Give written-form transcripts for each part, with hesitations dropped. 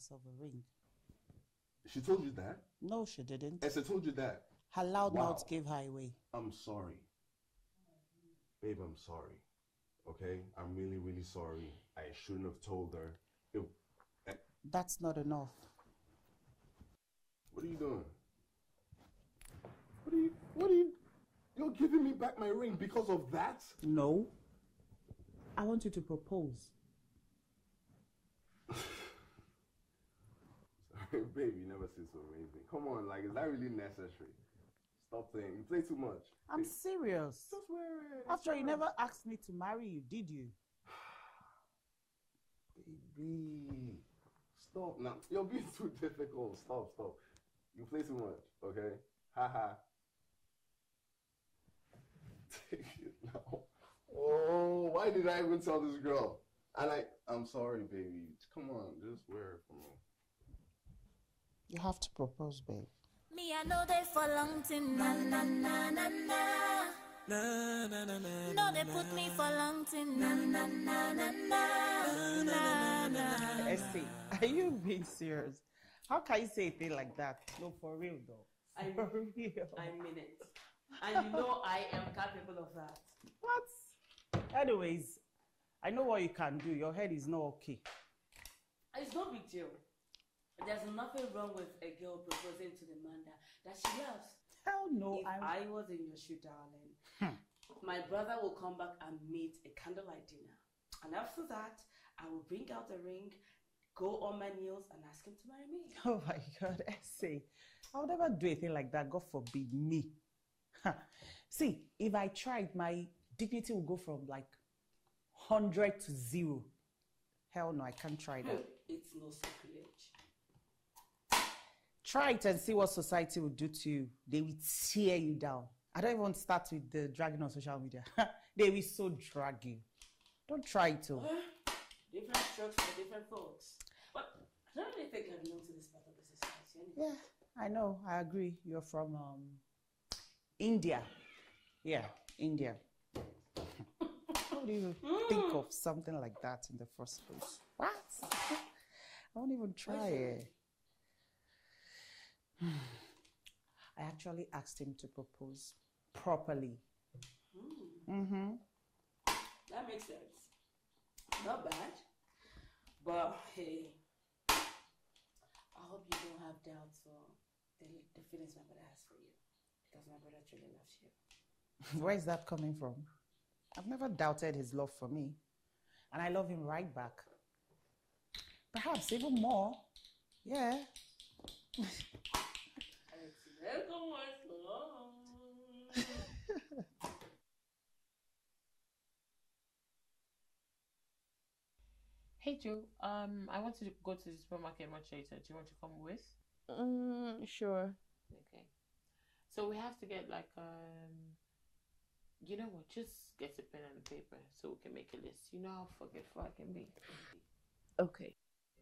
herself a ring. She told you that? No, she didn't. Esther told you that? Her loud mouth gave her away. I'm sorry. Babe, I'm sorry. Okay? I'm really, really sorry. I shouldn't have told her. That's not enough. What are you doing? You're giving me back my ring because of that? No. I want you to propose. Sorry, babe, you never say so amazing. Come on, like, is that really necessary? Stop playing. You play too much. I'm serious. Just wear it. After all, you never asked me to marry you, did you? Baby, stop now. You're being too difficult. Stop. You play too much, okay? Haha. Take it now. Oh, why did I even tell this girl? I'm sorry, baby. Come on, just wear it for me. You have to propose, babe. Me, I know they for long thing. Na na na na na. Na na na na. No, they put me for long thing. Na na na na na. Na na. Essie, are you being serious? How can you say a thing like that? No, for real though. For real. I mean it. And you know I am capable of that. What? Anyways, I know what you can do. Your head is not okay. It's no big deal. There's nothing wrong with a girl proposing to the man that she loves. Hell no. If I was in your shoe, darling, my brother will come back and meet a candlelight dinner. And after that, I will bring out the ring, go on my knees and ask him to marry me. Oh my God, Essie. I would never do anything like that. God forbid me. See, if I tried, my dignity will go from like 100 to 0. Hell no, I can't try that. It's no sacrilege. Try it and see what society will do to you. They will tear you down. I don't even want to start with the dragging on social media. They will so drag you. Don't try it too. Different strokes for different folks. But I don't really think I belong to this part of the society anyway. Yeah, I know. I agree. You're from India. Yeah, India. How do you think of something like that in the first place? What? I won't even try it. I actually asked him to propose properly. That makes sense. Not bad. But hey, I hope you don't have doubts or the feelings my brother has for you. Because my brother truly loves you. Where is that coming from? I've never doubted his love for me. And I love him right back. Perhaps even more. Yeah. Hey Joe, I want to go to the supermarket much later. Do you want to come with? Sure. Okay. So we have to get like you know what? Just get a pen and a paper so we can make a list. You know how forgetful I can be. Okay.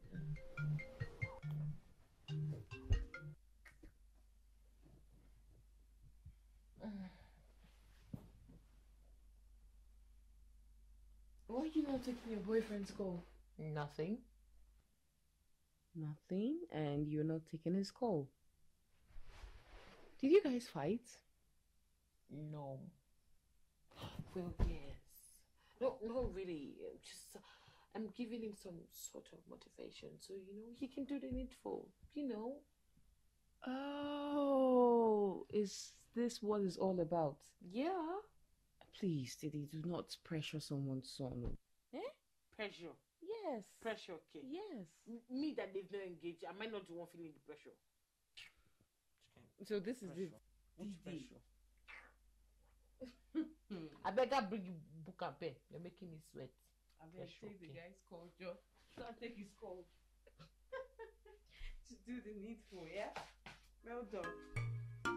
Why are you not taking your boyfriend's call? Nothing. Nothing, and you're not taking his call. Did you guys fight? No. Well, yes. No, really. Just I'm giving him some sort of motivation so he can do the needful. Oh, is this what it's all about? Yeah. Please, Didi, do not pressure someone's son. Pressure. Yes. Pressure, okay. Yes. Me that they've not engaged, am I not the one feeling the pressure? So this Pressure. is Which pressure? I better bring you book and pen. You're making me sweat. I better take the guy's call, Joe. Can't take his call. To do the needful, yeah? Well done.